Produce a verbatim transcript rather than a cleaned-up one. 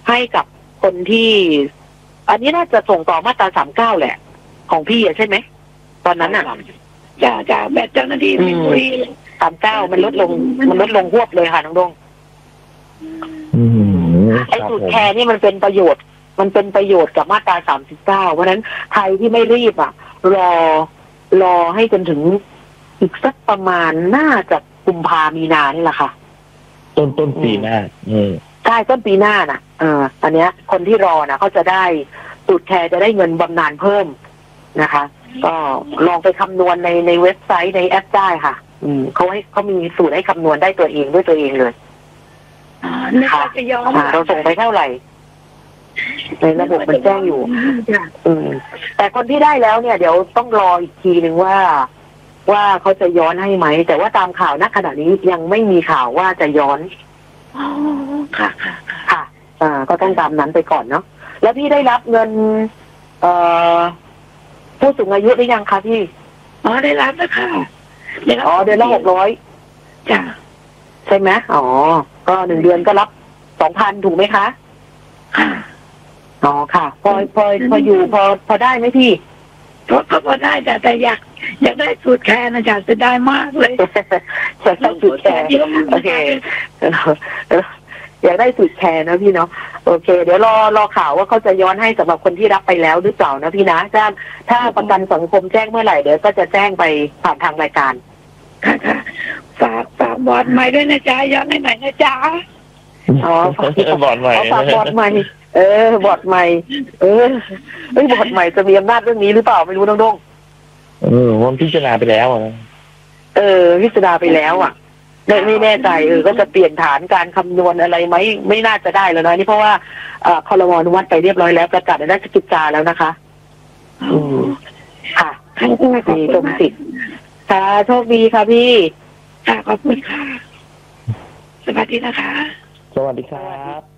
ให้กับคนที่ อันนี้น่าจะส่งต่อมาตราสามเก้าแหละ ของพี่อะใช่ไหมตอนนั้นอะจ้าจ้าแบบเจ้าหน้าที่มีบุรีสามเก้ามันลดลงมันลดลงหวบเลยค่ะน้องดงไอ้สูตรแคร์นี่มันเป็นประโยชน์ มันเป็นประโยชน์กับมาตราสามสิบเก้าเพราะนั้นใครที่ไม่รีบอ่ะรอรอให้จนถึงอีกสักประมาณน่าจะกุมภามีนานี่แหละค่ะต้นต้นปีหน้าใช่ต้นปีหน้าน่ะเอออันเนี้ยคนที่รอนะเขาจะได้สูตรแคร์จะได้เงินบำนาญเพิ่มนะคะ ก็ลองไปคำนวณในในเว็บไซต์ในแอปได้ค่ะ อืมเขาให้เขามีสูตรให้คำนวณได้ตัวเองด้วยตัวเองเลยค่ะจะย้อนเราส่งไปเท่าไหร่ในระบบมันแจ้งอยู่อืมแต่คนที่ได้แล้วเนี่ยเดี๋ยวต้องรออีกทีหนึ่งว่าว่าเขาจะย้อนให้ไหมแต่ว่าตามข่าวณขณะนี้ยังไม่มีข่าวว่าจะย้อนอ๋อค่ะค่ะค่ะอ่าก็ต้องตามนั้นไปก่อนเนาะแล้วพี่ได้รับเงินเอ่อผู้สูงอายุหรือยังคะพี่อ๋อได้รับแล้วค่ะอ๋อเดือนละหกร้อยจ้ะใช่ไหมอ๋อก็หนึ่งเดือนก็รับสองพันถูกไหมคะค่ะอ๋อค่ะพอพอพออยู่พอพอได้ไหมพี่พอพอได้แต่แต่อยากอยากได้สูตรแคร์นะจ๊ะจะได้มากเลยอยากได้สูตรแคร์โอเคอยากได้สูตรแคร์นะพี่เนาะโอเคเดี๋ยวรอรอข่าวว่าเขาจะย้อนให้สำหรับคนที่รับไปแล้วหรือเปล่านะพี่นะถ้าถ้าประกันสังคมแจ้งเมื่อไหร่เดี๋ยวก็จะแจ้งไปผ่านทางรายการค่ะค่ะฝากฝากบอร์ดใหม่ด้วยนะจ๊ะย้อนให้หน่อยนะจ๊ะอ๋อบอร์ดใหม่ฝากบอร์ดใหม่เออบอร์ดใหม่เออเฮ้ยบอร์ดใหม่จะมีอำนาจเรื่องนี้หรือเปล่าไม่รู้น้องดงเออมันพิจารณาไปแล้วอ่ะเออพิจารณาไปแล้วอ่ะไม่ไม่แน่ใจเออก็จะเปลี่ยนฐานการคำนวณอะไรไหมไม่น่าจะได้แล้วนะนี่เพราะว่าเอ่อครม.อนุมัติไปเรียบร้อยแล้วประกาศในราชกิจจาแล้วนะคะอืมค่ะมีตรงสิทธิ์ค่ะโชคดีค่ะพี่ค่ะขอบคุณค่ะสวัสดีนะคะสวัสดีครับ